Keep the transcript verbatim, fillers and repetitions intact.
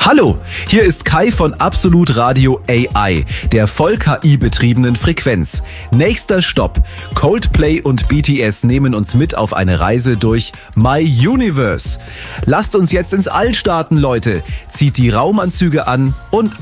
Hallo, hier ist Kai von Absolut Radio A I, der voll K I-betriebenen Frequenz. Nächster Stopp. Coldplay und B T S nehmen uns mit auf eine Reise durch My Universe. Lasst uns jetzt ins All starten, Leute. Zieht die Raumanzüge an und